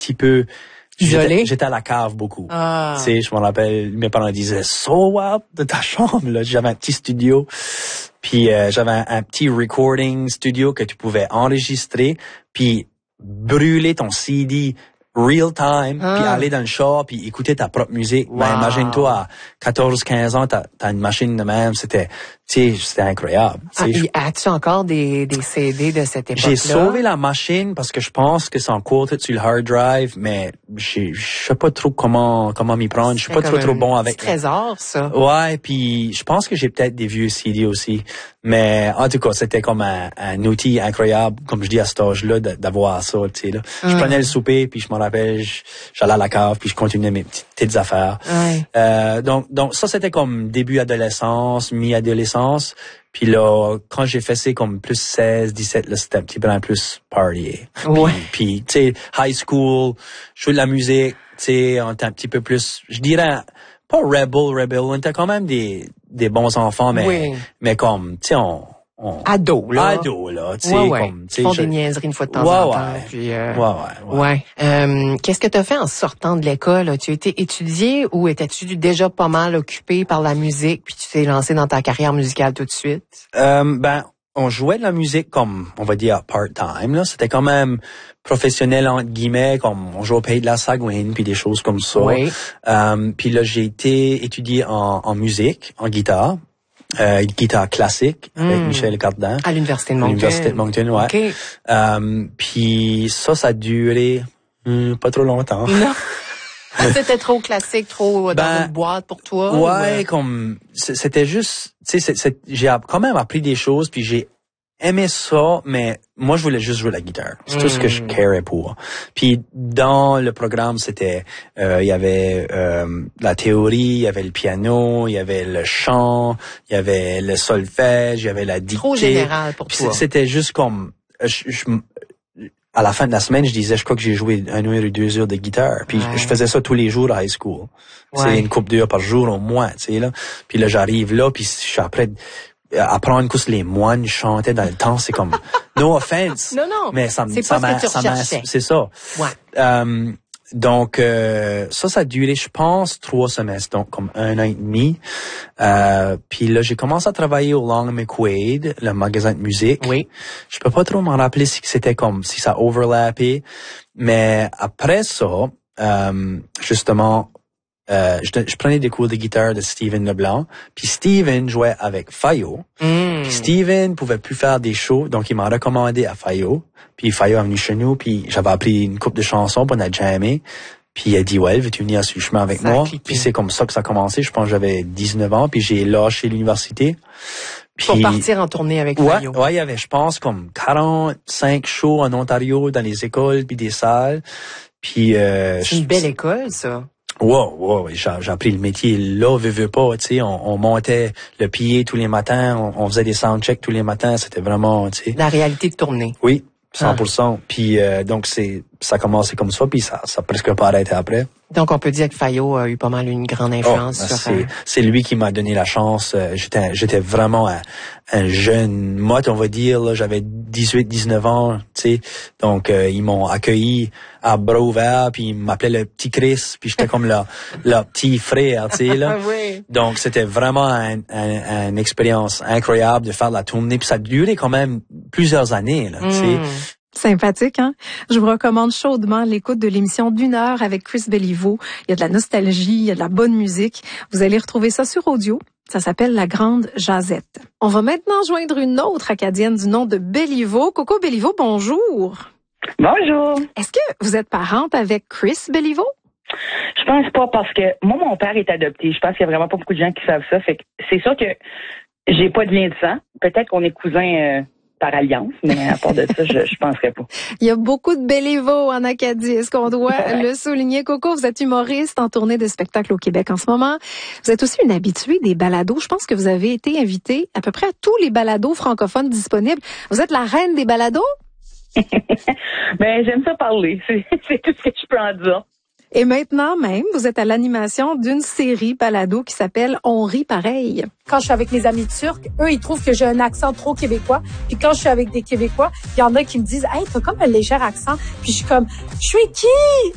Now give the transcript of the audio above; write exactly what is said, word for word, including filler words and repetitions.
petit peu... Isolé? J'étais, j'étais à la cave beaucoup. Ah. Tu sais, je me rappelle, mes parents disaient, so out de ta chambre, là. J'avais un petit studio. Puis euh, j'avais un, un petit recording studio que tu pouvais enregistrer, puis brûler ton C D real time, ah. puis aller dans le char, puis écouter ta propre musique. Wow. Ben, imagine-toi, à quatorze quinze ans, t'as, t'as une machine de même. C'était, tu sais, c'était incroyable. Ah, je... As-tu encore des, des C D de cette époque-là? J'ai sauvé la machine parce que je pense que c'est encore tout sur le hard drive, mais je sais pas trop comment comment m'y prendre. Je suis pas trop trop bon avec. C'est trésor, ça. Ouais, puis je pense que j'ai peut-être des vieux C D aussi. Mais en tout cas, c'était comme un, un outil incroyable, comme je dis à cet âge-là, d'avoir ça, tu sais là. Je hum. prenais le souper, puis je me rappelle, j'allais à la cave, puis je continuais mes petites, petites affaires. Ouais. Euh, donc donc ça c'était comme début adolescence, mi-adolescence. Puis là, quand j'ai fait ça comme plus seize, dix-sept, là, c'était un petit peu plus party. Ouais. Puis, tu sais, high school, je jouais de la musique, tu sais, on était un petit peu plus, je dirais, pas rebel, rebel, on était quand même des, des bons enfants, mais, oui. mais comme, tu sais, on, on... Ado, là. Ado, là, tu sais, ouais, ouais. comme, tu sais. Ils font je... des niaiseries une fois de temps ouais, en temps. ouais. Puis, euh... ouais, ouais, ouais. ouais. Euh, qu'est-ce que t'as fait en sortant de l'école? As-tu été étudié ou étais-tu déjà pas mal occupé par la musique puis tu t'es lancé dans ta carrière musicale tout de suite? Euh, ben, on jouait de la musique comme, on va dire, part-time, là. C'était quand même professionnel, entre guillemets, comme on jouait au Pays de la Sagouine, puis des choses comme ça. Oui. Euh, puis là, j'ai été étudié en, en musique, en guitare, euh, guitare classique, avec mm. Michel Cardin. À l'Université de Moncton. L'Université de Moncton, ouais. Okay. Euh, puis ça, ça a duré hum, pas trop longtemps. Non. C'était trop classique, trop dans ben, une boîte pour toi? Ouais, ou... comme c'était juste, tu sais, j'ai quand même appris des choses, puis j'ai aimé ça, mais moi je voulais juste jouer la guitare. C'est mm. tout ce que je carais pour. Puis dans le programme, c'était, euh, il y avait euh, la théorie, il y avait le piano, il y avait le chant, il y avait le solfège, il y avait la dictée. Trop général pour puis toi. C'était juste comme, je, je à la fin de la semaine, je disais, je crois que j'ai joué une heure ou deux heures de guitare. Puis ouais. je faisais ça tous les jours à high school. C'est ouais. une couple d'heures par jour au moins, tu sais, là. Puis là, j'arrive là, puis je suis après, apprendre que les moines chantaient dans le temps, c'est comme, no offense. Non, non. Mais ça c'est ça pas ce que tu recherchais. C'est ça. Ouais. Euh, donc, euh, ça, ça a duré, je pense, trois semestres, donc comme un an et demi. Euh, puis là, j'ai commencé à travailler au Long McQuaid, le magasin de musique. Oui. Je peux pas trop m'en rappeler si c'était comme, si ça overlappait. Mais après ça, euh, justement, euh, je, je prenais des cours de guitare de Steven Leblanc. Puis Steven jouait avec Fayot. Mm. Puis Steven pouvait plus faire des shows, donc il m'a recommandé à Fayot. Puis Fayot est venu chez nous, puis j'avais appris une couple de chansons, puis on a jammé. Puis il a dit, ouais, veux-tu venir sur le chemin avec ça moi? Puis c'est comme ça que ça a commencé. Je pense que j'avais dix-neuf ans, puis j'ai lâché l'université. Puis, pour partir en tournée avec ouais, Fayot. Ouais, il y avait, je pense, comme quarante-cinq shows en Ontario, dans les écoles, puis des salles. Puis euh, c'est une belle école, ça. Wow, wow, j'ai, j'ai appris le métier là, veux, veux pas, tu sais, on, on montait le pied tous les matins, on, on faisait des soundchecks tous les matins, c'était vraiment, tu sais. La réalité de tournée. Oui, cent pour cent. Ah. Puis euh, donc c'est, ça a commencé comme ça, puis ça, ça a presque pas arrêté après. Donc on peut dire que Fayot a eu pas mal une grande influence oh, sur. C'est, euh... c'est lui qui m'a donné la chance. J'étais, j'étais vraiment un, un jeune motte, on va dire. Là, j'avais dix-huit, dix-neuf ans, tu sais. Donc euh, ils m'ont accueilli à bras ouverts, puis ils m'appelaient le petit Chris, puis j'étais comme leur, leur petit frère, tu sais là. Oui. Donc c'était vraiment un, un, une expérience incroyable de faire de la tournée, puis ça a duré quand même plusieurs années, là, tu sais. Mm. Sympathique, hein? Je vous recommande chaudement l'écoute de l'émission d'une heure avec Chris Béliveau. Il y a de la nostalgie, il y a de la bonne musique. Vous allez retrouver ça sur audio. Ça s'appelle La Grande Jazette. On va maintenant joindre une autre Acadienne du nom de Béliveau. Coco Béliveau, bonjour. Bonjour. Est-ce que vous êtes parente avec Chris Béliveau? Je pense pas parce que moi, mon père est adopté. Je pense qu'il y a vraiment pas beaucoup de gens qui savent ça. Fait que c'est sûr que j'ai pas de lien de sang. Peut-être qu'on est cousins... Euh... par alliance, mais à part de ça, je, je penserais pas. Il y a beaucoup de Béliveau en Acadie. Est-ce qu'on doit ouais. le souligner? Coco, vous êtes humoriste en tournée de spectacle au Québec en ce moment. Vous êtes aussi une habituée des balados. Je pense que vous avez été invitée à peu près à tous les balados francophones disponibles. Vous êtes la reine des balados? Ben, j'aime ça parler. C'est, c'est tout ce que je peux en dire. Et maintenant même, vous êtes à l'animation d'une série balado qui s'appelle On rit pareil. Quand je suis avec mes amis turcs, eux, ils trouvent que j'ai un accent trop québécois. Puis quand je suis avec des Québécois, il y en a qui me disent « Hey, t'as comme un léger accent. » Puis je suis comme « Je suis qui?